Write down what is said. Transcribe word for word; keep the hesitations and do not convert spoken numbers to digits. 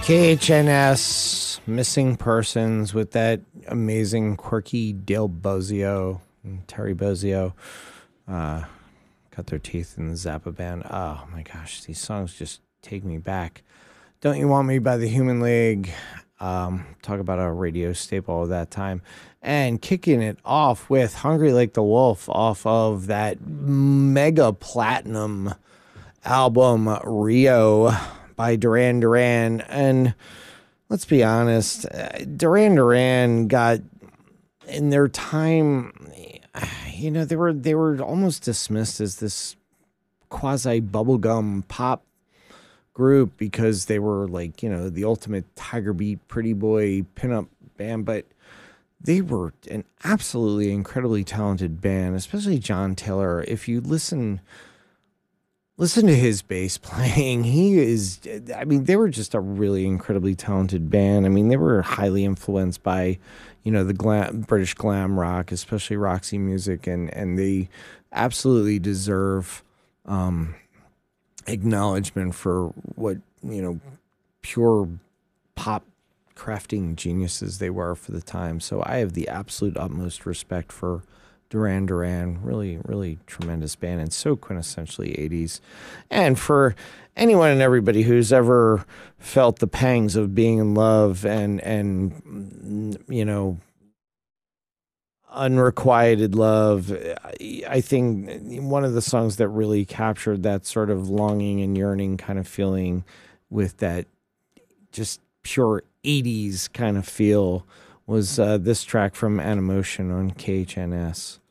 K H N S, Missing Persons, with that amazing, quirky Dale Bozio and Terry Bozio. Uh, cut their teeth in the Zappa band. Oh my gosh, these songs just take me back. Don't You Want Me by the Human League. Um, talk about a radio staple of that time. And kicking it off with Hungry Like the Wolf off of that mega platinum album Rio by Duran Duran. And let's be honest, Duran Duran got, in their time, you know, they were they were almost dismissed as this quasi bubblegum pop group because they were like, you know, the ultimate Tiger Beat pretty boy pinup band, but they were an absolutely incredibly talented band, especially John Taylor. If you listen listen to his bass playing, he is, I mean, they were just a really incredibly talented band. I mean, they were highly influenced by, you know, the glam, British glam rock, especially Roxy Music, and and they absolutely deserve um acknowledgement for what, you know, pure pop crafting geniuses they were for the time. So I have the absolute utmost respect for Duran Duran. Really, really tremendous band, and so quintessentially eighties. And for anyone and everybody who's ever felt the pangs of being in love and, and you know, unrequited love, I think one of the songs that really captured that sort of longing and yearning kind of feeling with that just pure eighties kind of feel was uh, this track from Animotion on K H N S.